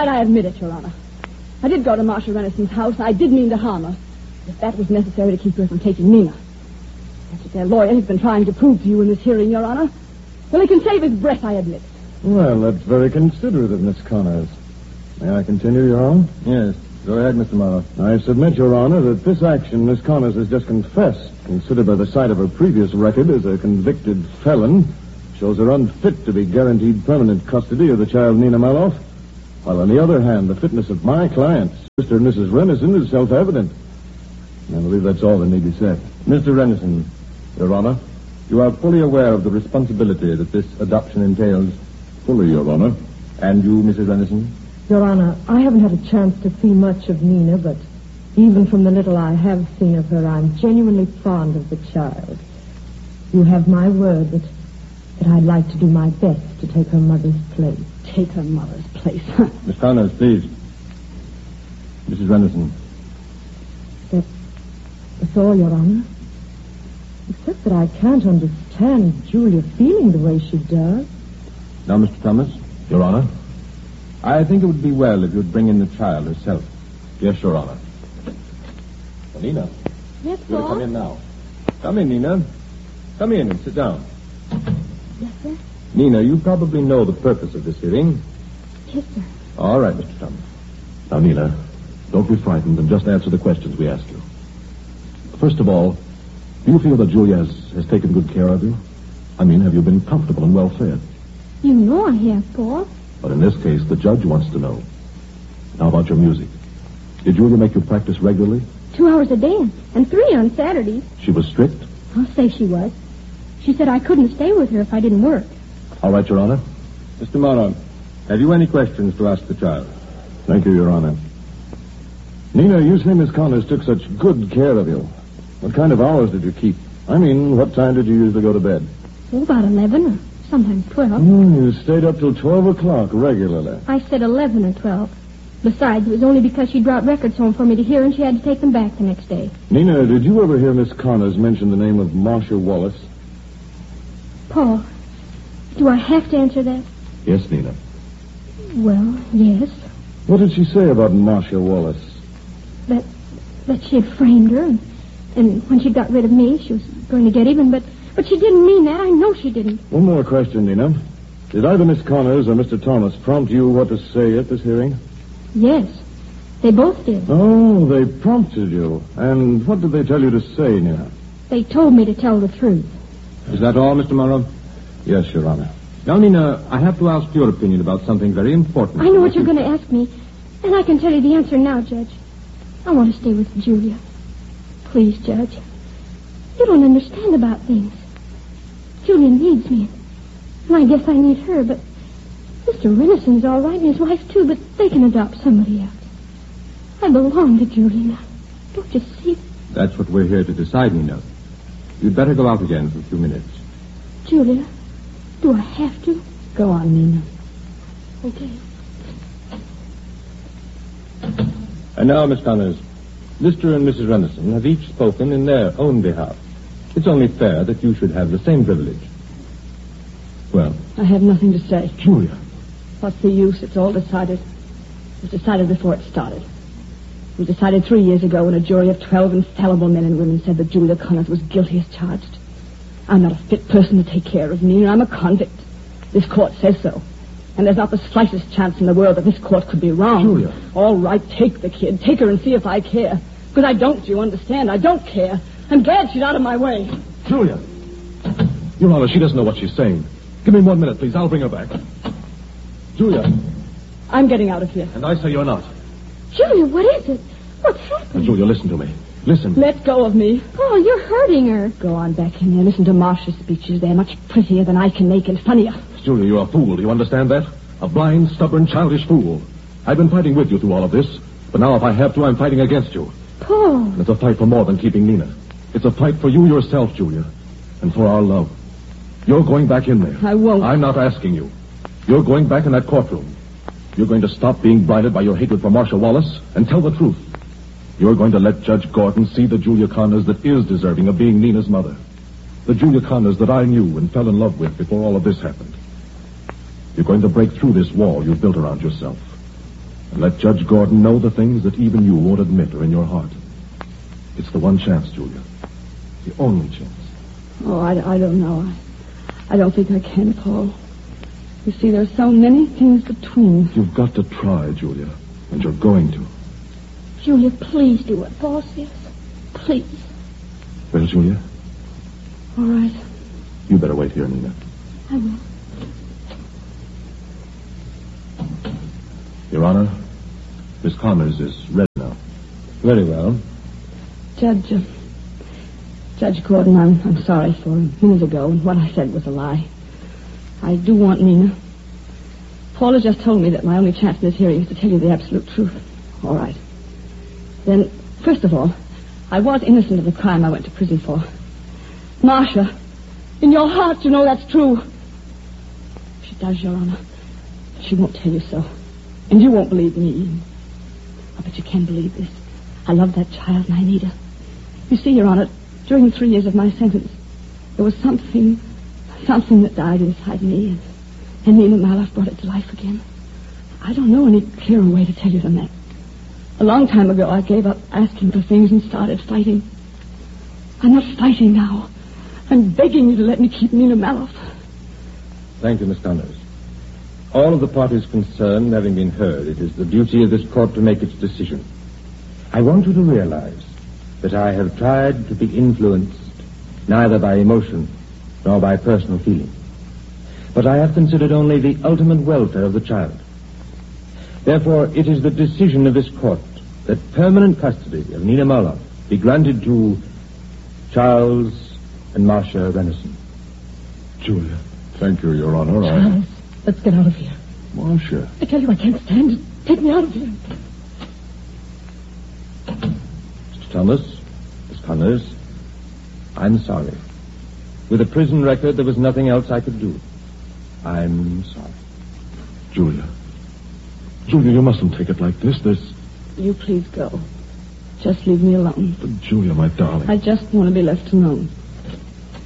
right, I admit it, Your Honor. I did go to Marcia Rennison's house, and I did mean to harm her. If that was necessary to keep her from taking Nina. That's what their lawyer has been trying to prove to you in this hearing, Your Honor. Well, he can save his breath, I admit. Well, that's very considerate of Miss Connors. May I continue, Your Honor? Yes. Go ahead, Mr. Morrow. I submit, Your Honor, that this action Miss Connors has just confessed, considered by the sight of her previous record as a convicted felon, shows her unfit to be guaranteed permanent custody of the child Nina Maloff. While on the other hand, the fitness of my clients, Mr. and Mrs. Rennison, is self-evident. I believe that's all that need be said. Mr. Rennison, Your Honor, you are fully aware of the responsibility that this adoption entails? Fully, Your Honor. And you, Mrs. Rennison? Your Honor, I haven't had a chance to see much of Nina, but even from the little I have seen of her, I'm genuinely fond of the child. You have my word that I'd like to do my best to take her mother's place. Take her mother's place. Miss Connors, please. Mrs. Rennison. That's all, Your Honor. Except that I can't understand Julia feeling the way she does. Now, Mr. Thomas. Your Honor? I think it would be well if you'd bring in the child herself. Yes, Your Honor. Well, Nina. Yes, You're to come in now. Come in, Nina. Come in and sit down. Yes, sir. Nina, you probably know the purpose of this hearing. Yes, sir. All right, Mr. Thomas. Now, Nina, don't be frightened and just answer the questions we ask you. First of all, do you feel that Julia has taken good care of you? I mean, have you been comfortable and well fed? You know I have, Paul. But in this case, the judge wants to know. How about your music? Did Julia make you practice regularly? 2 hours a day and 3 on Saturdays. She was strict? I'll say she was. She said I couldn't stay with her if I didn't work. All right, Your Honor. Mr. Morrow, have you any questions to ask the child? Thank you, Your Honor. Nina, you say Miss Connors took such good care of you. What kind of hours did you keep? I mean, what time did you usually go to bed? Oh, about 11 or sometimes 12. You stayed up till 12 o'clock regularly. I said 11 or 12. Besides, it was only because she brought records home for me to hear and she had to take them back the next day. Nina, did you ever hear Miss Connors mention the name of Marcia Wallace? Paul, do I have to answer that? Yes, Nina. Well, yes. What did she say about Marcia Wallace? That she had framed her, and when she got rid of me, she was going to get even, but she didn't mean that. I know she didn't. One more question, Nina. Did either Miss Connors or Mr. Thomas prompt you what to say at this hearing? Yes, they both did. Oh, they prompted you. And what did they tell you to say, Nina? They told me to tell the truth. Is that all, Mr. Morrow? Yes, Your Honor. Now, Nina, I have to ask your opinion about something very important. I know what you're going to ask me, and I can tell you the answer now, Judge. I want to stay with Julia. Please, Judge. You don't understand about things. Julia needs me, and I guess I need her, but Mr. Rennison's all right, and his wife, too, but they can adopt somebody else. I belong to Julia now. Don't you see? That's what we're here to decide, Nina. You'd better go out again for a few minutes. Julia, do I have to? Go on, Nina. Okay. And now, Miss Connors, Mr. and Mrs. Rennison have each spoken in their own behalf. It's only fair that you should have the same privilege. Well? I have nothing to say. Julia. What's the use? It's all decided. It was decided before it started. It was decided 3 years ago when a jury of 12 infallible men and women said that Julia Connors was guilty as charged. I'm not a fit person to take care of Nina. I'm a convict. This court says so. And there's not the slightest chance in the world that this court could be wrong. Julia. All right, take the kid. Take her and see if I care. Because I don't, you understand? I don't care. I'm glad she's out of my way. Julia. Your Honor, she doesn't know what she's saying. Give me 1 minute, please. I'll bring her back. Julia. I'm getting out of here. And I say you're not. Julia, what is it? What's happening? Julia, listen to me. Listen. Let go of me. Oh, you're hurting her. Go on back in there. Listen to Marcia's speeches. They're much prettier than I can make and funnier. Julia, you're a fool. Do you understand that? A blind, stubborn, childish fool. I've been fighting with you through all of this, but now if I have to, I'm fighting against you. Paul. And it's a fight for more than keeping Nina. It's a fight for you yourself, Julia, and for our love. You're going back in there. I won't. I'm not asking you. You're going back in that courtroom. You're going to stop being blinded by your hatred for Marcia Wallace and tell the truth. You're going to let Judge Gordon see the Julia Connors that is deserving of being Nina's mother. The Julia Connors that I knew and fell in love with before all of this happened. You're going to break through this wall you've built around yourself. And let Judge Gordon know the things that even you won't admit are in your heart. It's the one chance, Julia. The only chance. Oh, I don't know. I don't think I can, Paul. You see, there's so many things between. You've got to try, Julia. And you're going to. Julia, please do what Paul says. Please. Well, Julia, All right. you better wait here, Nina. I will. Your Honor, Miss Connors is ready now. Very well. Judge Gordon, I'm sorry for a minute ago, and what I said was a lie. I do want Nina. Paul has just told me that my only chance in this hearing is to tell you the absolute truth. All right. Then, first of all, I was innocent of the crime I went to prison for. Marcia, in your heart, you know that's true. She does, Your Honor. But she won't tell you so. And you won't believe me. Oh, but you can believe this. I love that child, and I need her. You see, Your Honor, during the 3 years of my sentence, there was something that died inside me, and Nina Maloff brought it to life again. I don't know any clearer way to tell you than that. A long time ago, I gave up asking for things and started fighting. I'm not fighting now. I'm begging you to let me keep Nina Maloff. Thank you, Miss Connors. All of the parties concerned having been heard, it is the duty of this court to make its decision. I want you to realize that I have tried to be influenced neither by emotion nor by personal feeling. But I have considered only the ultimate welfare of the child. Therefore, it is the decision of this court that permanent custody of Nina Maloff be granted to Charles and Marcia Renison. Julia. Thank you, Your Honor. Charles, let's get out of here. Marcia. I tell you, I can't stand it. Take me out of here. Mr. Thomas, Miss Connors, I'm sorry. With a prison record, there was nothing else I could do. I'm sorry. Julia. Julia, you mustn't take it like this. You please go. Just leave me alone. But Julia, my darling. I just want to be left alone.